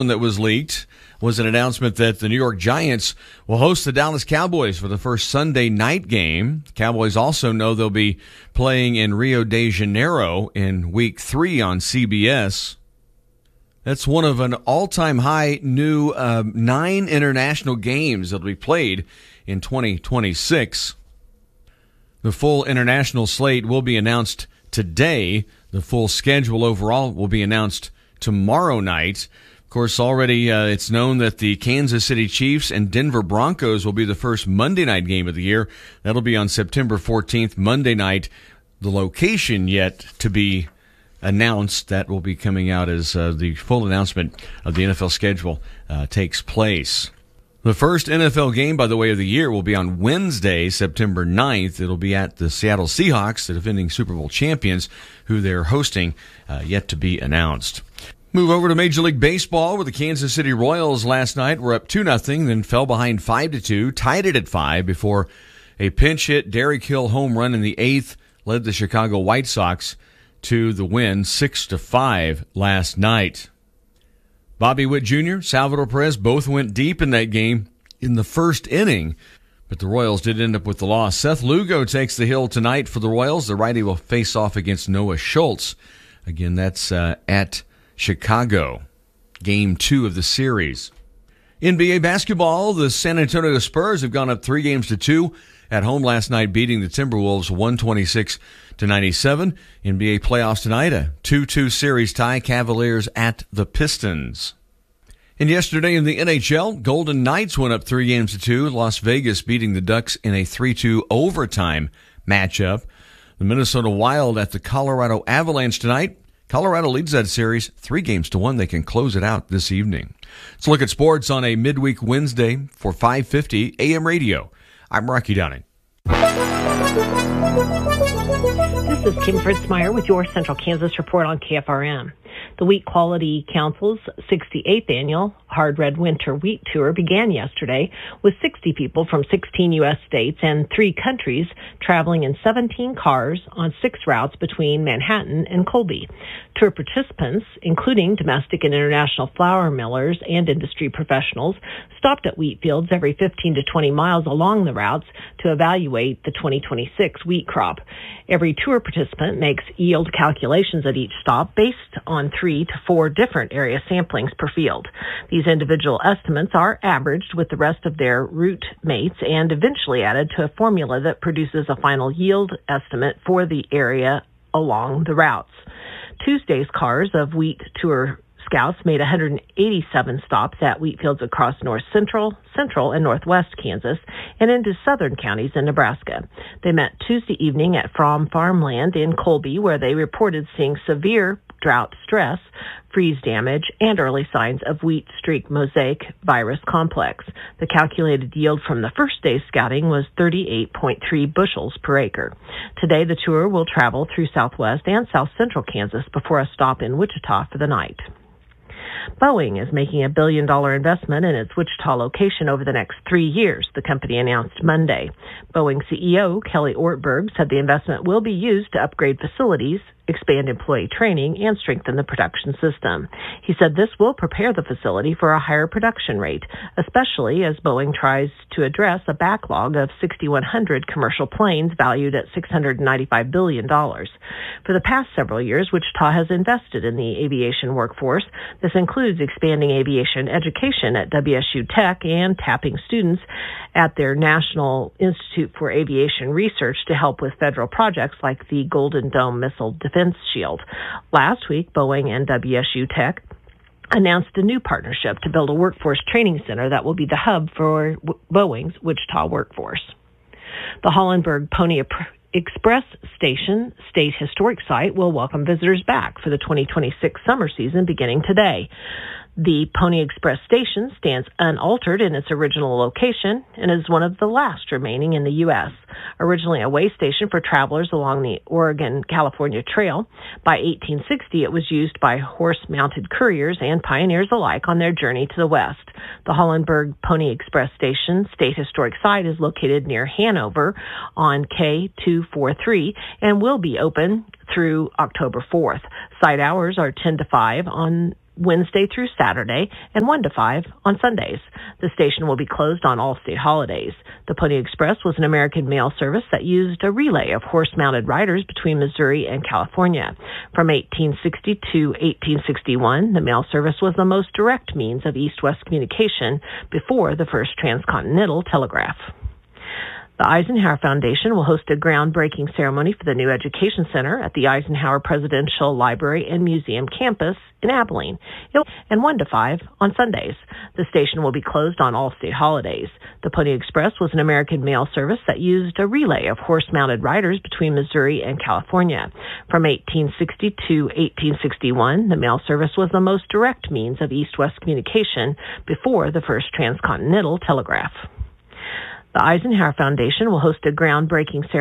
that was leaked was an announcement that the New York Giants will host the Dallas Cowboys for the first Sunday night game. The Cowboys also know they'll be playing in Rio de Janeiro in Week 3 on CBS. That's one of an all-time high new 9 international games that will be played in 2026. The full international slate will be announced today. The full schedule overall will be announced tomorrow night. Of course, already it's known that the Kansas City Chiefs and Denver Broncos will be the first Monday night game of the year. That'll be on September 14th, Monday night. The location yet to be announced. That will be coming out as the full announcement of the NFL schedule takes place. The first NFL game, by the way, of the year will be on Wednesday, September 9th. It'll be at the Seattle Seahawks, the defending Super Bowl champions, who they're hosting, yet to be announced. Move over to Major League Baseball, where the Kansas City Royals last night were up 2-0, then fell behind 5-2, tied it at 5 before a pinch hit Derek Hill home run in the 8th led the Chicago White Sox to the win 6-5 last night. Bobby Witt Jr., Salvador Perez both went deep in that game in the first inning, but the Royals did end up with the loss. Seth Lugo takes the hill tonight for the Royals. The righty will face off against Noah Schultz. Again, that's at Chicago, Game 2 of the series. NBA basketball, the San Antonio Spurs have gone up 3-2 at home last night, beating the Timberwolves 126-97. NBA playoffs tonight, a 2-2 series tie, Cavaliers at the Pistons. And yesterday in the NHL, Golden Knights went up 3-2, Las Vegas beating the Ducks in a 3-2 overtime matchup. The Minnesota Wild at the Colorado Avalanche tonight. Colorado leads that series 3-1. They can close it out this evening. Let's look at sports on a midweek Wednesday for 550 AM radio. I'm Rocky Downing. This is Kim Fritzmeyer with your Central Kansas Report on KFRM. The Wheat Quality Council's 68th annual Hard Red Winter Wheat Tour began yesterday with 60 people from 16 U.S. states and 3 countries traveling in 17 cars on 6 routes between Manhattan and Colby. Tour participants, including domestic and international flour millers and industry professionals, stopped at wheat fields every 15 to 20 miles along the routes to evaluate the 2026 wheat crop. Every tour participant makes yield calculations at each stop based on 3 to 4 different area samplings per field. These individual estimates are averaged with the rest of their route mates and eventually added to a formula that produces a final yield estimate for the area along the routes. Tuesday's cars of wheat tour scouts made 187 stops at wheat fields across north central, and northwest Kansas and into southern counties in Nebraska. They met Tuesday evening at Fromm Farmland in Colby, where they reported seeing severe drought stress, freeze damage, and early signs of wheat streak mosaic virus complex. The calculated yield from the first day's scouting was 38.3 bushels per acre. Today, the tour will travel through southwest and south central Kansas before a stop in Wichita for the night. Boeing is making $1 billion investment in its Wichita location over the next 3 years, the company announced Monday. Boeing CEO Kelly Ortberg said the investment will be used to upgrade facilities, expand employee training, and strengthen the production system. He said this will prepare the facility for a higher production rate, especially as Boeing tries to address a backlog of 6,100 commercial planes valued at $695 billion. For the past several years, Wichita has invested in the aviation workforce. This includes expanding aviation education at WSU Tech and tapping students at their National Institute for Aviation Research to help with federal projects like the Golden Dome Missile Defense Shield. Last week, Boeing and WSU Tech announced a new partnership to build a workforce training center that will be the hub for Boeing's Wichita workforce. The Hollenberg Pony Express Station State Historic Site will welcome visitors back for the 2026 summer season beginning today. The Pony Express station stands unaltered in its original location and is one of the last remaining in the U.S. Originally a way station for travelers along the Oregon-California Trail, by 1860 it was used by horse-mounted couriers and pioneers alike on their journey to the west. The Hollenberg Pony Express Station State Historic Site is located near Hanover on K243 and will be open through October 4th. Site hours are 10 to 5 on Wednesday through Saturday, and 1 to 5 on Sundays. The station will be closed on all state holidays. The Pony Express was an American mail service that used a relay of horse-mounted riders between Missouri and California. From 1860 to 1861, the mail service was the most direct means of east-west communication before the first transcontinental telegraph. The Eisenhower Foundation will host a groundbreaking ceremony for the new education center at the Eisenhower Presidential Library and Museum campus in Abilene, and 1 to 5 on Sundays. The station will be closed on all state holidays. The Pony Express was an American mail service that used a relay of horse-mounted riders between Missouri and California. From 1860 to 1861, the mail service was the most direct means of east-west communication before the first transcontinental telegraph. The Eisenhower Foundation will host a groundbreaking ceremony